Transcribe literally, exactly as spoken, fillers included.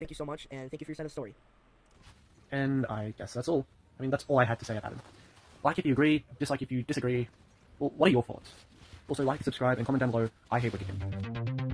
Thank you so much, and thank you for your side of the story. And I guess that's all. I mean, that's all I had to say about him. Like if you agree, dislike if you disagree. Well, what are your thoughts? Also, like, subscribe, and comment down below. I hate Wicked.